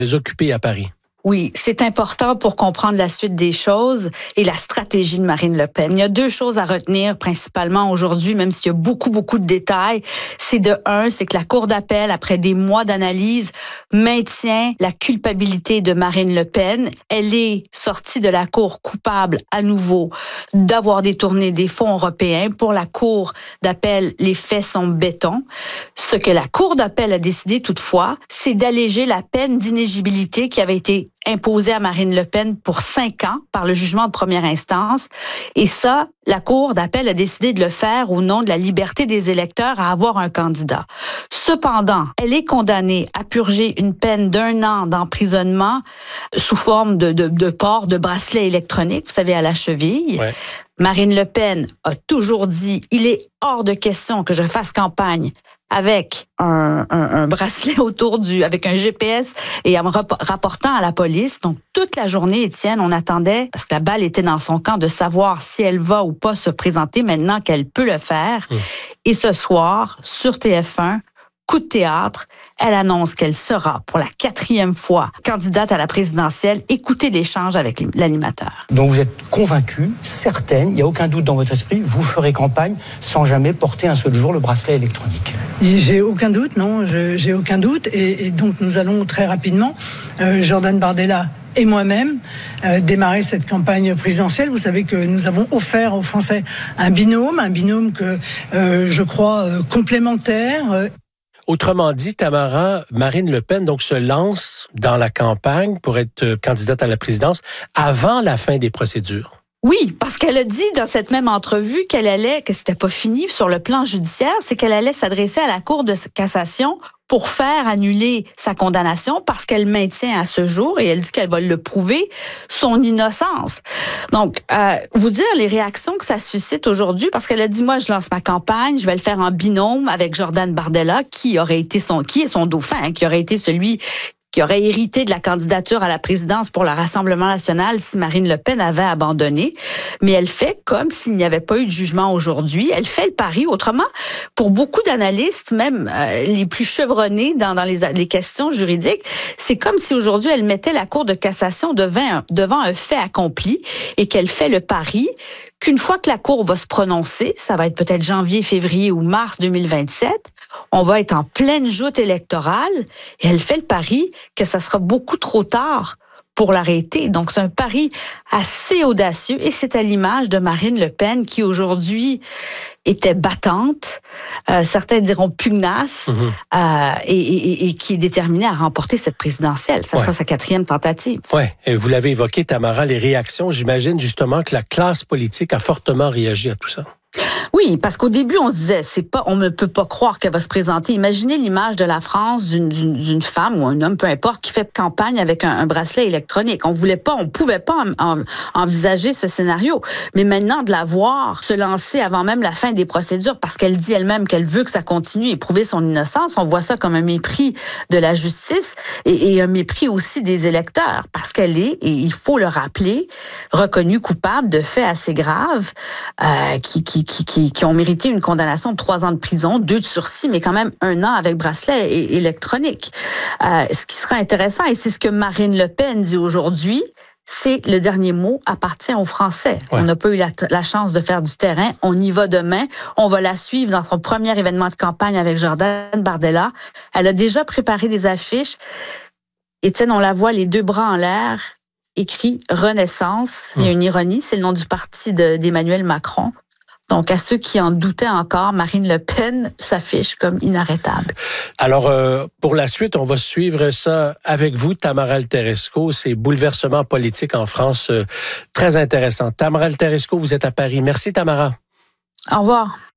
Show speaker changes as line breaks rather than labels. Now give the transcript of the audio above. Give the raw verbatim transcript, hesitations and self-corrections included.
occupés à Paris.
Oui, c'est important pour comprendre la suite des choses et la stratégie de Marine Le Pen. Il y a deux choses à retenir principalement aujourd'hui, même s'il y a beaucoup, beaucoup de détails. C'est de un, c'est que la Cour d'appel, après des mois d'analyse, maintient la culpabilité de Marine Le Pen. Elle est sortie de la Cour coupable à nouveau d'avoir détourné des fonds européens. Pour la Cour d'appel, les faits sont béton. Ce que la Cour d'appel a décidé toutefois, c'est d'alléger la peine d'inéligibilité qui avait été imposé à Marine Le Pen pour cinq ans par le jugement de première instance. Et ça, la Cour d'appel a décidé de le faire au nom de la liberté des électeurs à avoir un candidat. Cependant, elle est condamnée à purger une peine d'un an d'emprisonnement sous forme de, de, de port de bracelet électronique, vous savez, à la cheville. Ouais. Marine Le Pen a toujours dit, il est hors de question que je fasse campagne avec un, un, un bracelet autour du, avec un G P S et en me rapportant à la police. Donc, toute la journée, Étienne, on attendait, parce que la balle était dans son camp, de savoir si elle va ou pas se présenter maintenant qu'elle peut le faire. Mmh. Et ce soir, sur T F un, coup de théâtre, elle annonce qu'elle sera pour la quatrième fois candidate à la présidentielle. Écoutez l'échange avec l'animateur.
Donc vous êtes convaincue, certaine, il n'y a aucun doute dans votre esprit, vous ferez campagne sans jamais porter un seul jour le bracelet électronique.
J'ai aucun doute, non, je, j'ai aucun doute. Et, et donc nous allons très rapidement, euh, Jordan Bardella et moi-même, euh, démarrer cette campagne présidentielle. Vous savez que nous avons offert aux Français un binôme, un binôme que euh, je crois euh, complémentaire. Euh,
Autrement dit, Tamara, Marine Le Pen donc se lance dans la campagne pour être candidate à la présidence avant la fin des procédures.
Oui, parce qu'elle a dit dans cette même entrevue qu'elle allait, que c'était pas fini sur le plan judiciaire, c'est qu'elle allait s'adresser à la Cour de cassation pour faire annuler sa condamnation parce qu'elle maintient à ce jour, et elle dit qu'elle va le prouver, son innocence. Donc, euh, vous dire les réactions que ça suscite aujourd'hui, parce qu'elle a dit, moi, je lance ma campagne, je vais le faire en binôme avec Jordan Bardella, qui aurait été son, qui est son dauphin, hein, qui aurait été celui qui aurait hérité de la candidature à la présidence pour le Rassemblement national si Marine Le Pen avait abandonné. Mais elle fait comme s'il n'y avait pas eu de jugement aujourd'hui. Elle fait le pari. Autrement, pour beaucoup d'analystes, même euh, les plus chevronnés dans, dans les, les questions juridiques, c'est comme si aujourd'hui elle mettait la Cour de cassation devant, devant un fait accompli et qu'elle fait le pari qu'une fois que la Cour va se prononcer, ça va être peut-être janvier, février ou mars deux mille vingt-sept, on va être en pleine joute électorale et elle fait le pari que ça sera beaucoup trop tard pour l'arrêter. Donc, c'est un pari assez audacieux et c'est à l'image de Marine Le Pen qui, aujourd'hui, était battante, euh, certains diront pugnace, mmh. euh, et, et, et qui est déterminée à remporter cette présidentielle. Ça ouais. sera sa quatrième tentative.
Oui, vous l'avez évoqué, Tamara, les réactions. J'imagine justement que la classe politique a fortement réagi à tout ça.
Oui, parce qu'au début, on se disait, c'est pas, on ne peut pas croire qu'elle va se présenter. Imaginez l'image de la France d'une, d'une, d'une femme ou un homme, peu importe, qui fait campagne avec un, un bracelet électronique. On voulait pas, on pouvait pas en, en, envisager ce scénario. Mais maintenant, de la voir se lancer avant même la fin des procédures, parce qu'elle dit elle-même qu'elle veut que ça continue et prouver son innocence, on voit ça comme un mépris de la justice et, et un mépris aussi des électeurs, parce qu'elle est, et il faut le rappeler, reconnue coupable de faits assez graves, euh, qui, qui, qui, qui qui ont mérité une condamnation de trois ans de prison, deux de sursis, mais quand même un an avec bracelet électronique. Euh, ce qui sera intéressant, et c'est ce que Marine Le Pen dit aujourd'hui, c'est le dernier mot appartient aux Français. Ouais. On n'a pas eu la, la chance de faire du terrain. On y va demain. On va la suivre dans son premier événement de campagne avec Jordan Bardella. Elle a déjà préparé des affiches. Étienne, on la voit les deux bras en l'air, écrit Renaissance. Mmh. Il y a une ironie, c'est le nom du parti de, d'Emmanuel Macron. Donc, à ceux qui en doutaient encore, Marine Le Pen s'affiche comme inarrêtable.
Alors, euh, pour la suite, on va suivre ça avec vous, Tamara Alteresco. Ces bouleversements politiques en France, euh, très intéressants. Tamara Alteresco, vous êtes à Paris. Merci, Tamara.
Au revoir.